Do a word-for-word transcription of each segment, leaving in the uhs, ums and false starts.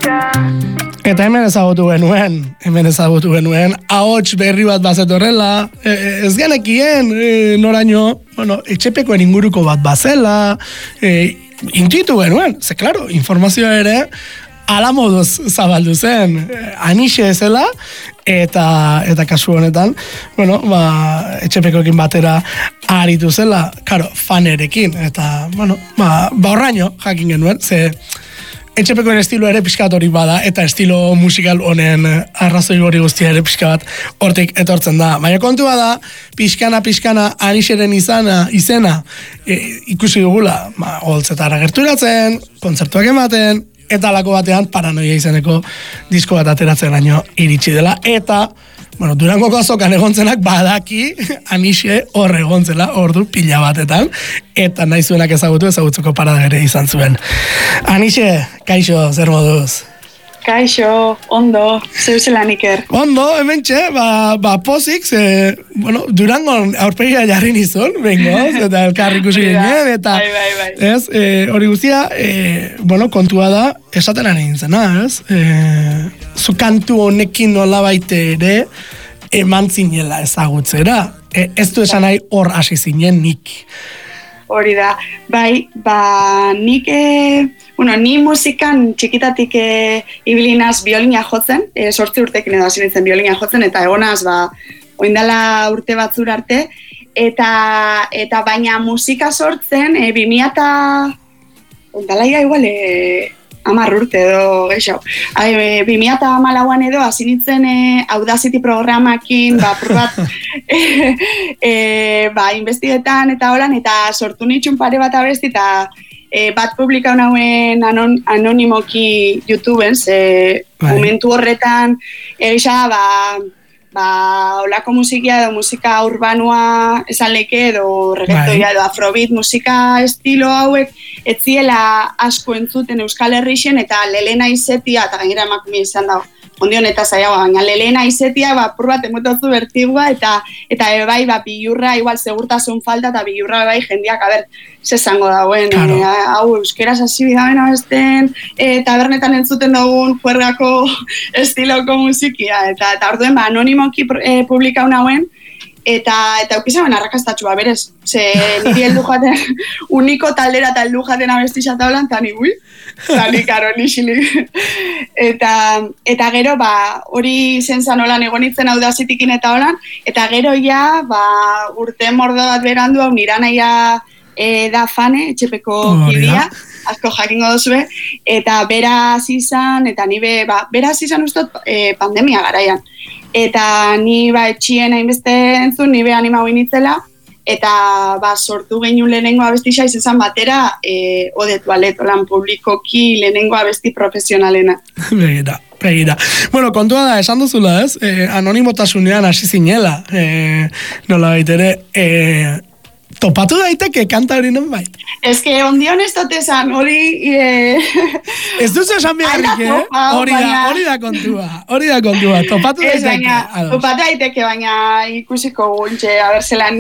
Eta hemen ezagutu genuen, hemen ezagutu genuen, ahots berri bat bazetorrela, e, ez genekien, e, noraino, bueno, etxepekoen inguruko bat bazela, e, intuitu genuen, ze klaro, informazioa ere, ala moduz zabaldu zen, anixe ezela, eta eta kasu honetan, bueno, ba, etxepekoekin batera aritu zela, karo, fanerekin, eta, bueno, ba, ba horraino jakin genuen, ze etxepekoen estilo ere pixkat hori bada, eta estilo musikal honen arrazoi hori guztia ere pixka bat hortik etortzen da. Baina kontua da, pixkana, pixkana, anixeren izana, izena, e, ikusi dugula, ba, holtzetara gerturatzen, kontzertuak ematen, eta alako batean paranoia izeneko disko bat ateratzen baino iritsi dela, eta bueno, Durangoko azokan egontzenak badaki anixe hor egontzela ordu pila batetan, eta nahi zuenak ezagutu ezagutzeko parada ere izan zuen. Anixe, kaixo, zer moduz? Kaixo, ondo, zeu zelan Iker. Ondo, hemen txe, ba, ba pozik, ze, bueno, Durangon aurpegia jarri nizun, bengoz, eta elkarri ikusi ginen, eta, bai, bai, bai. ez, e, hori guztia, e, bueno, kontua da, esaten ari nintzena, ez, e, zu kantu honekin nola baite ere, eman zinela ezagutzera, e, ez du esan nahi hor hasi zinen nik. Hori da, bai, ba, nik, e, bueno, ni musikan txikitatik e, ibilinaz biolina jotzen, e, sortzi urtekin edo hasi nintzen biolina jotzen, eta egonaz, ba, oindala urte batzur arte, eta, eta baina musika sortzen, e, bimia eta, oindala ia igual, e, amar urte edo, geixo. bimia eta hamalauan edo, hasi nintzen e, Audacity programakin, ba, probat, e, e, ba, investigetan eta holan, eta sortu nitxun pare bat abesti, eta e, bat publikau nauen anon, anonimoki YouTubeen, ze momentu horretan, egisa, ba, ba, olako musikia edo musika urbanua esan leke edo reggaetoia edo afrobeat musika estilo hauek etziela asko entzuten Euskal Herrixen, eta lelena izetia, eta gainera emakumia izan dago, ondion eta zaiagoa, baina lelena izetia, ba, purbat emototzu bertigua, eta eta e, bai, ba, bilurra, igual, segurtasun falta, eta bilurra bai, jendiak, a ber, zezango dauen, claro. e, hau, euskeraz hasi bidaben abesten, e, tabernetan entzuten dugun juergako estiloko musikia, eta, eta orduen, ba, anonimoki e, publikau nauen, eta eta aukizaben arrakastatxua, berez, ze niri heldu jaten, uniko taldera eta heldu jaten abestixat haulan, eta ni ui, eta ni karo, nixilik. Eta, eta gero, ba, hori zentzan holan egonitzen Audacity-kin eta holan, eta gero ja, ba, urte mordo bat berandu hau niranaia e, da fane, etxepeko kidea, asko jakingo duzue, eta beraz izan, eta ni be, ba, beraz izan ustot e, pandemia garaian. Eta ni ba etxien hainbeste entzun, ni be animau initzela, eta ba sortu gehiun lehenengo abestixa izan batera, e, ode tualeto lan publikoki lehenengo abesti profesionalena. Begira, begira. Bueno, kontua da, esan duzula, ez? E, anonimotasunean hasi zinela, e, nola baitere, e, topatu daiteke kanta hori non bai? Ez que ondion ez dut esan, hori... E... Ez duzu esan beharrik, eh? Hori da, hori da kontua, hori da kontua, topatu daiteke. Ez baina, topatu daiteke, baina ikusiko guntxe, a ber, zelan...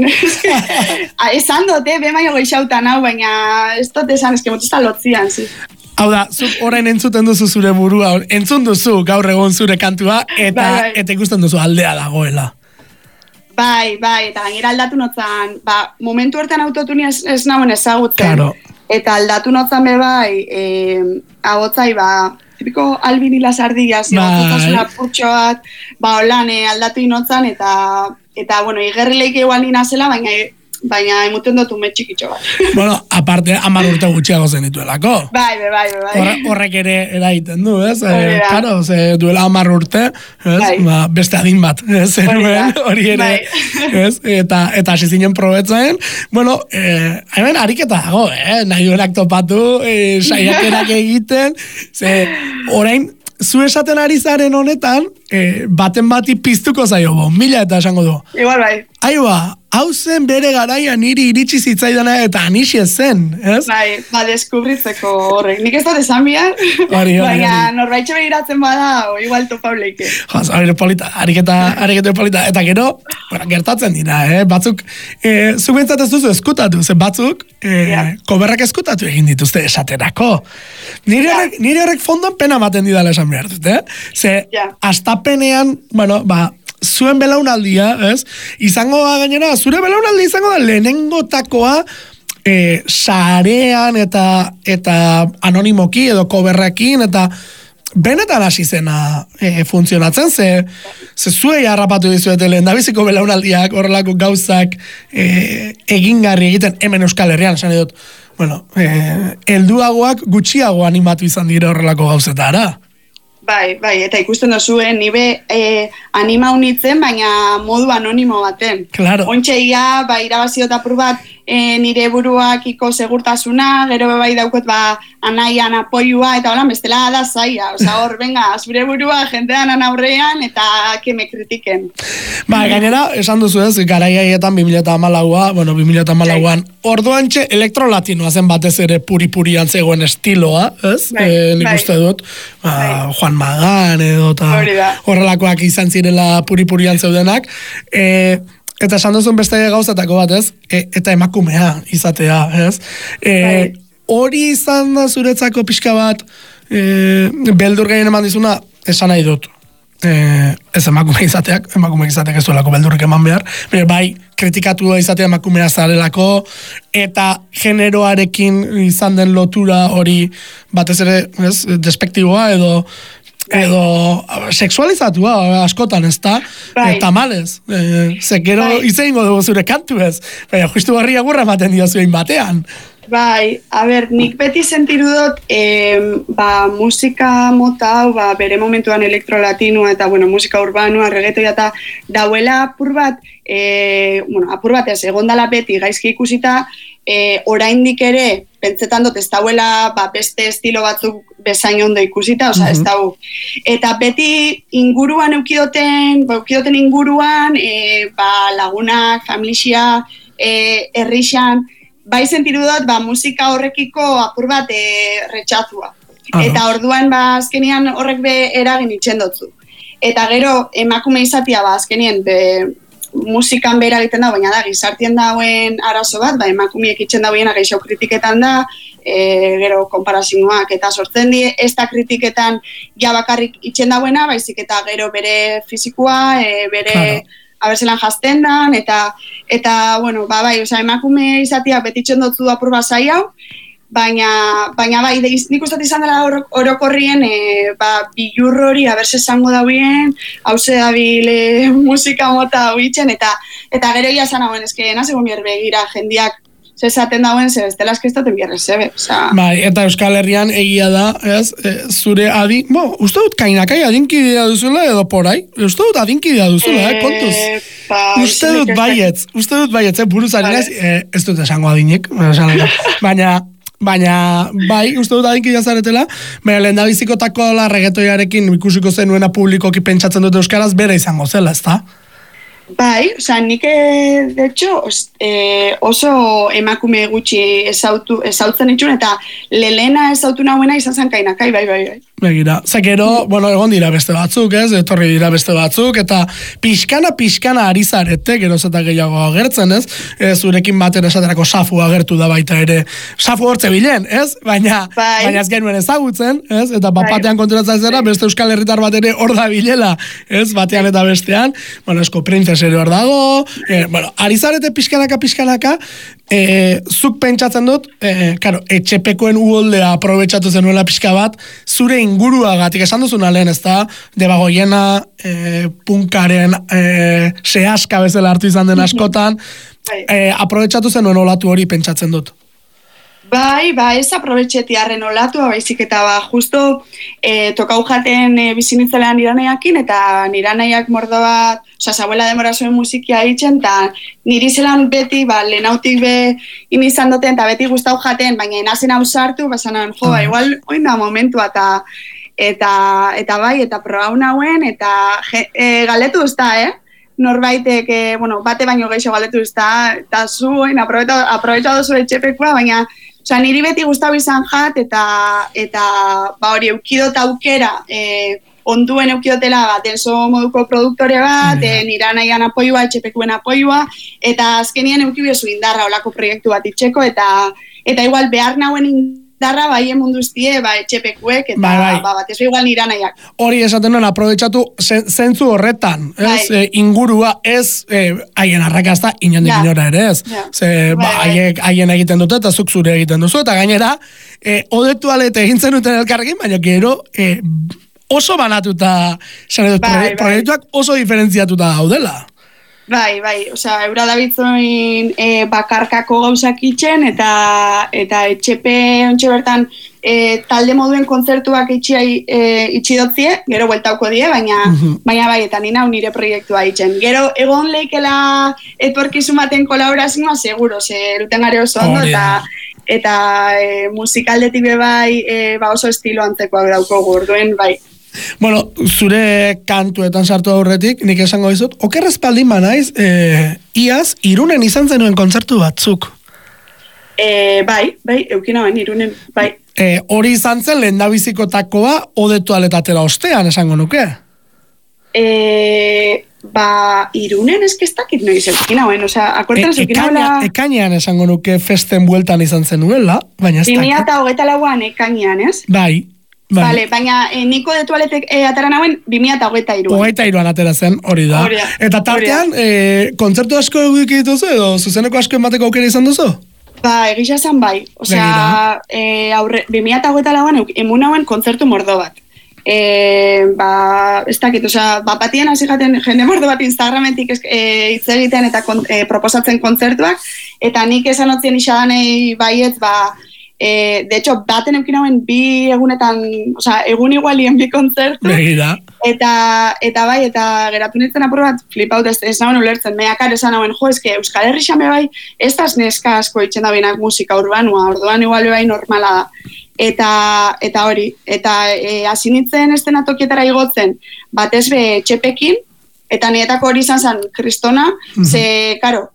Esan dute, be maio geixautan hau, baina ez dut esan, ez que motista lotzian, zi. Hau da, zuk orain entzuten duzu zure burua, entzun duzu gaur egon zure kantua, eta, bai, bai. Eta ikusten duzu aldea dagoela. Bai, bai, eta gainera aldatu notzan, ba, momentu hortan autotuni ez, ez nauen ezagutzen. Claro. Eta aldatu notzan be bai, e, abotzai, ba, tipiko albinila sardia, ziotzutazuna purtxo bat, ba, holan, e, aldatu inotzan, eta, eta, bueno, igerrileik igual nina zela, baina, baina emuten dut ume txikitxo bat. Bueno, aparte, hamar urte gutxiago zen dituelako. Bai, bai, bai. Horre, horrek ere eraiten du, ez? E, claro, ze duela hamar urte, ez? Bai. Ba, beste adin bat, ez? Zenuen, hori ere, bai. Ez? Eta, eta hasi zinen probetzen. Bueno, eh, hemen ariketa dago, eh? Nahi duenak topatu, eh, saiakerak egiten, ze orain, zu esaten ari zaren honetan, eh, baten bati piztuko zaio bo, mila eta esango du. Igual bai. Aiba, hau zen bere garaia niri iritsi zitzaidana eta anixie zen, ez? Bai, ba, deskubritzeko horrek. Nik ez dut esan bihar, baina norbaitxe begiratzen bada, o, igual topableike. Joaz, ari polita, ariketa, ariketa polita, eta gero, bueno, gertatzen dira, eh? Batzuk, eh, zuk bentsat ez duzu eskutatu, ze batzuk, eh, yeah. koberrak eskutatu egin dituzte esaterako. Nire horrek, yeah. nire horrek fondon pena maten didala esan behar dut, eh? Ze, yeah. astapenean, bueno, ba, zuen belaunaldia, ez? Izango da gainera, zure belaunaldia izango da lehenengotakoa e, sarean eta eta anonimoki edo koberrakin eta benetan hasi zena e, funtzionatzen, ze, ze zuei harrapatu dizuete lehendabiziko belaunaldiak horrelako gauzak e, egingarri egiten hemen Euskal Herrian, esan edut, bueno, e, helduagoak gutxiago animatu izan dira horrelako gauzetara. Bai, bai, eta ikusten duzuen, nibe eh, anima unitzen, baina modu anonimo baten. Claro. Ontxeia, ba, irabaziot apur bat, e, nire buruakiko segurtasuna, gero bai daukot, ba, anaian apoiua, eta hola, bestela da zaia. Osa, hor, venga, zure burua jentean anaurrean, eta keme kritiken. Ba, gainera, esan duzu ez, garaiaietan bi mila hamalaua, bueno, bi mila hamalauan, orduantxe elektrolatinoa zen batez ere puri-purian zegoen estiloa, ez? Bai, e, nik bai. uste dut, ba, Bai. Juan Magan edo, eta horrelakoak izan zirela puri-purian zeudenak, e, eta esan duzun beste gauzatako bat, ez? E, eta emakumea izatea, ez? E, Bai. Hori izan da zuretzako pixka bat, e, beldur gehien eman dizuna, esan nahi dut. Eh, ez emakume izateak, emakume izateak ez duelako beldurrik eman behar, bai, kritikatu da izatea emakumea zarelako, eta generoarekin izan den lotura hori batez ere, ez, despektiboa edo edo sexualizatua askotan, ez da? Bai. Eta malez, eh, zekero Bai. izango dugu zure kantu ez, baina justu barri agurra ematen dio zuen batean. Bai, a ber, nik beti sentiru dut, eh, ba, musika mota hau, ba, bere momentuan elektrolatinua eta, bueno, musika urbanua, reggaetoia eta dauela apur bat, eh, bueno, apur bat ez, egondala beti gaizki ikusita, eh, oraindik ere, pentsetan dut ez dauela, ba, beste estilo batzuk bezain ondo ikusita, oza, ez dau. Eta beti inguruan eukidoten, ba, eukidoten inguruan, eh, ba, lagunak, familia, eh, herrixan, bai sentiru dut, ba, musika horrekiko apur bat e, retxatzua. Eta orduan, ba, azkenian horrek be eragin itxen dutzu. Eta gero, emakume izatia, ba, azkenien, be, musikan behera egiten da, baina da, gizartien dauen arazo bat, ba, emakumeek itxen dauena geixo kritiketan da, e, gero, konparazioak eta sortzen di, ez da kritiketan ja bakarrik itxen dauena, baizik eta gero bere fizikoa, e, bere... Claro. Abertzelan jazten dan, eta, eta bueno, ba, bai, oza, emakume izatia betitzen dutzu apur bat zai hau, baina, baina bai, nik uste izan dela orokorrien, e, ba, bilur hori, abertze esango dauen, hauze dabile musika mota hau itxen, eta, eta gero ia zan hauen, ezke, nazegoen bier begira, jendiak, zezaten dauen, ze bestela eskestaten bierre zebe, oza... Bai, eta Euskal Herrian egia da, ez, e, zure adin... Bo, uste dut kainakai adinkidea duzula edo porai? Uste dut adinkidea duzula, eh, kontuz? Ba, uste dut baietz, uste dut baietz, eh, buruz arinez, eh, ez dut esango adinik, baina... Baina, bai, uste dut adinkidea zaretela, baina lehen da bizikotako la reggaetoiarekin ikusiko zenuena publikoki pentsatzen dut euskaraz bere izango zela, ez da? Bai, oza, nik, de hecho, os, eh, oso emakume gutxi ezautu, ezautzen itxun, eta lelena ezautu nahuena izan zen kainakai, bai, bai, bai. Begira, zekero, bueno, egon dira beste batzuk, ez, etorri dira beste batzuk, eta pixkana, pixkana ari zarete, geroz eta gehiago agertzen, ez, e, zurekin batera esaterako Safu agertu da baita ere, Safu hortze bilen, ez, baina, bai. baina ez genuen ezagutzen, ez, eta bat batean konturatzen zera, beste Euskal Herritar bat ere hor da bilela, ez, batean eta bestean, bueno, esko Princess ere hor dago, e, bueno, ari zarete pixkanaka, pixkanaka, e, zuk pentsatzen dut, e, karo, etxepekoen uholdea aprobetxatu zenuela pixka bat, zure inguruagatik, esan duzuna lehen, ez da, debagoiena, e, punkaren, e, sehaska bezala hartu izan den askotan, e, aprobetxatu zenuen olatu hori pentsatzen dut. Bai, ba, ez aprobetxeti arren olatu, baizik eta ba, justo e, tokau jaten e, bizinitzelean niranaiakin, eta niranaiak mordo bat, oza, zabuela demora zuen musikia itxen, eta niri zelan beti, ba, lehenautik be inizan duten, eta beti guztau jaten, baina inazen hau sartu, basanan, jo, ba, igual, oin da momentua, eta eta, eta bai, eta probau nauen, eta je, e, galetu ez da, eh? norbaitek, eh, bueno, bate baino geixo galdetu izta, eta zuen, aprobetxatu zu etxepekua, baina, osea, niri beti gustau izan jat, eta, eta ba hori, eukidot aukera, eh, onduen eukidotela bat, denso moduko produktore bat, yeah. e, nira nahian apoioa, etxepekuen apoioa, eta azkenien eukibiozu indarra olako proiektu bat itxeko, eta, eta igual behar nauen indarra bai emunduztie, ba, etxepekuek, eta bai, bai. Ba, bat ez igual nira nahiak. Hori esaten nuen, aprobetxatu zentzu horretan, ez? Bai. E, ingurua ez e, haien arrakazta inondik ja. Inora ere, ez? Ja. Ze, bai, ba, haiek, haien egiten dute, eta zuk zure egiten duzu, eta gainera, e, odetu alete egin zenuten elkarrekin, baina gero, e, oso banatuta, bai, bai. Proiektuak oso diferentziatuta gaudela. Bai, bai, osea, eura dabitzen e, bakarkako gauzak itxen, eta, eta etxepe ontxe bertan e, talde moduen kontzertuak itxiai e, itxidotzie, gero bueltauko die, baina, uh-huh. baina bai, eta nina nire proiektua itxen. Gero, egon leikela etorkizun baten kolaborazioa, seguro, ze eruten gare oso ondo, eta, eta e, musikaldetik be bai, e, ba oso estilo antzekoak dauko gorduen, bai. Bueno, zure kantuetan sartu aurretik, nik esango dizut, okerrezpaldin ba naiz, e, iaz, Irunen izan zenuen kontzertu batzuk. E, bai, bai, eukina bain, Irunen, bai. E, hori izan zen, lehen da bizikotakoa, odetu aletatera ostean, esango nuke? E, ba, Irunen eskeztakit noiz, eukina bain, osea, akortan e, eukina baina... Ekainean esango nuke festen bueltan izan zenuela, baina ez dakit. Bimia eta hogeita lauan ekainean, ez? Bai. Bai. Vale, baina eh, niko de tualetek eh, atara nauen bimia eta hogeita iruan. Hogeita iruan atera zen, hori da. Oria, eta tartean, eh, kontzertu asko egik dituzu edo zuzeneko asko emateko aukera izan duzu? Ba, egisa zen bai. Osea, eh, aurre, bimia eta hogeita lauan emun hauen kontzertu mordo bat. Eh, ba, ez dakit, osea, bat batien hasi jaten jende mordo bat Instagrametik eh, hitz egiten eta kon, eh, proposatzen kontzertuak, eta nik esan otzien isadanei baietz, ba, Eh, de hecho, baten eukin hauen bi egunetan, osea, egun igualien bi kontzertu. Begira. Eta, eta bai, eta geratu nintzen apur bat flipaut ez, ez nauen ulertzen. Meakar esan hauen, jo, eske Euskal Herri xame bai, ez das neska asko itxen da binak musika urbanua, orduan igual bai normala da. Eta, eta hori, eta e, hasi nintzen estenatokietara igotzen, batez be txepekin, eta nietako hori izan zen kristona, mm-hmm. ze, karo,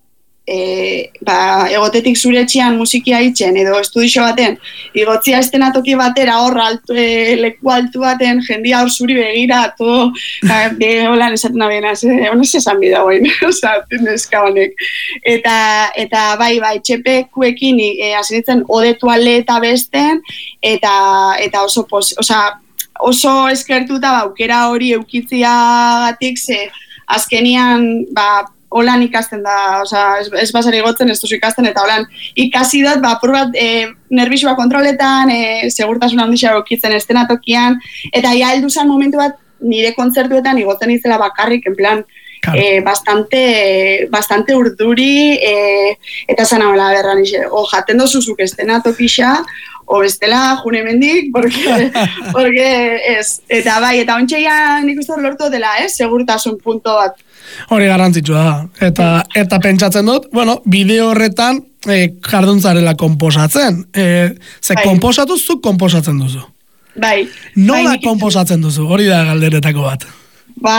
E, ba, egotetik zure etxean musikia itxen edo estudixo baten igotzia estenatoki batera hor altu, e, leku altu baten jendia hor zuri begira to, be, holan esaten abenaz eh? honez esan bida guain oza, neska honek eta, eta bai, bai, txepekuekin e, asinitzen odetu alde eta besten eta, eta oso pos, oza, oso eskertuta baukera hori eukitziagatik ze azkenian ba holan ikasten da, osea, ez, ez basari gotzen, ez duzu ikasten, eta holan ikasi dut, ba, apur bat, e, nervisua kontroletan, e, segurtasun handixea okitzen estenatokian, eta ja heldu zen momentu bat, nire kontzertuetan igotzen izela bakarrik, en plan, claro. e, bastante, bastante urduri, e, eta zan habela berra nixe, o jaten dozuzuk estenatokixa, o bestela june mendik, porque, porque ez, eta bai, eta ontxeia nik uste lortu dela, eh, segurtasun punto bat. Hori garrantzitsua da. Eta, eta pentsatzen dut, bueno, bideo horretan e, jarduntzarela konposatzen. E, ze bai. Konposatu zuk konposatzen duzu. Bai. Nola bai, konposatzen duzu? Hori da galderetako bat. Ba,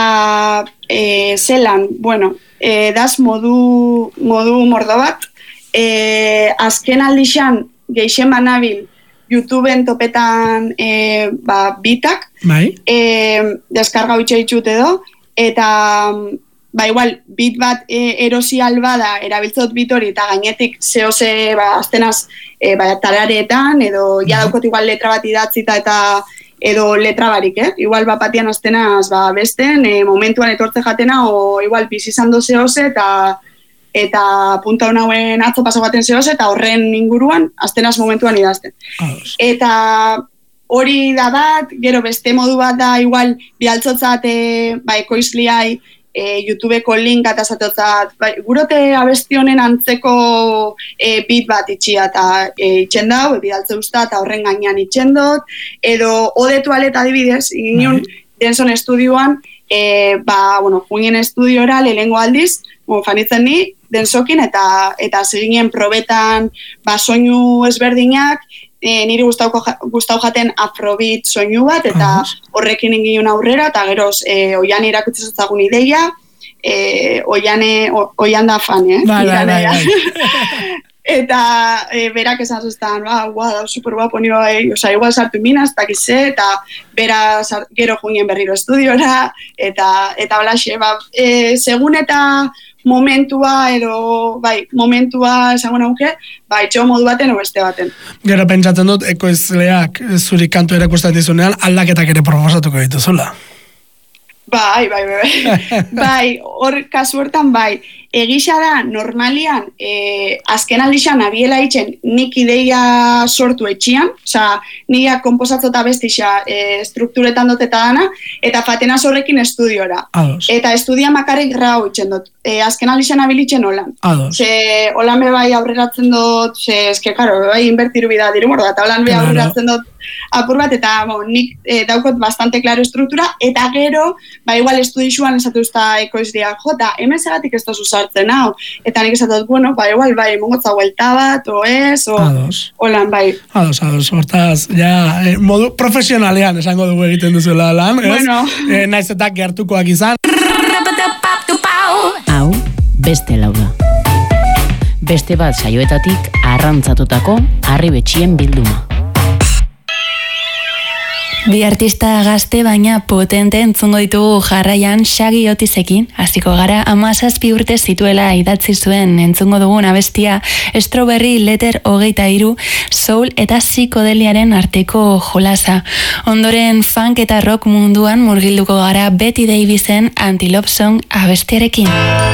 e, zelan, bueno, e, das modu, modu mordo bat. E, azken aldixan, geixen banabil, YouTubeen topetan e, ba, bitak. Bai. E, deskarga bitxe ditut edo. Eta... ba igual, bit bat e, erosi albada erabiltzot bit hori eta gainetik zehose ba, aztenaz e, ba, talareetan edo ja daukot igual letra bat idatzita eta edo letra barik, eh? Igual bat batian aztenaz ba, besten, e, momentuan etortze jatena o igual bizizando zehose eta eta punta honauen atzo paso baten zehose eta horren inguruan aztenaz momentuan idazten. Ados. Eta hori da bat, gero beste modu bat da igual bialtzotzat e, ba, ekoizliai E, YouTubeko link eta zatotzat, bai, gurote abesti honen antzeko e, bit bat itxia eta e, itxen dau, bidaltze usta eta horren gainean itxen dut, edo ode tualet adibidez, inion Denson estudioan, e, ba, bueno, junien estudiora lehengo aldiz, bueno, fanitzen ni, Densokin eta eta ziginen probetan ba, soinu ezberdinak, E, niri gustau jaten afrobeat soinu bat, eta horrekin ingin aurrera, eta geroz, e, oian irakutzi zutzagun ideia, e, oiane, o, oian da fan, eh? Bai, bai, bai, bai. Eta e, berak esan zuztan, ba, guau, da, super guapo, nire, bai, oza, igual sartu minaz, eta kize, eta bera sart, gero junien berriro estudiora, eta, eta balaxe, ba, e, segun eta momentua, edo, bai, momentua esango nauke, ba, etxo modu baten o beste baten. Gero pentsatzen dut, ekoizleak zuri kantu erakusten dizunean, aldaketak ere proposatuko dituzula. Bai, bai, bai, bai, bai, hor kasu hortan, bai, egisa da, normalian, e, azken aldixan abiela itxen nik ideia sortu etxian, oza, nire komposatzota bestixa e, strukturetan dut eta dana, eta fatena horrekin estudiora. Ados. Eta estudia makarrik grau itxen dut, e, azken aldixan abilitzen holan. Ados. Ze, holan be bai aurreratzen dut, ze, eske, karo, bai, inbertiru bida diru morda, eta holan be Claro. aurreratzen dut apur bat, eta bo, nik e, daukot bastante klaro estruktura, eta gero, ba igual estudixuan esatu usta ekoizdia, jota, hemen segatik ez tozu sartzen hau, eta nik esatu dut, bueno, ba igual, bai, mongotza huelta bat, o ez, o Ados. holan, bai. Ados, ados, hortaz, ja, eh, modu profesionalean esango dugu egiten duzuela lan, ez? Bueno. Eh, naiz eta gertukoak izan. Hau, beste lauda. Beste bat saioetatik arrantzatutako harribetxien bilduma. Bi artista gazte baina potente entzungo ditugu jarraian Shaggy Otisekin, hasiko gara hamazazpi urte zituela idatzi zuen entzungo dugun abestia Strawberry Letter hogeita hiru soul eta psikodeliaren arteko jolasa. Ondoren funk eta rock munduan murgilduko gara Betty Davisen Anti-Love Song abestiarekin.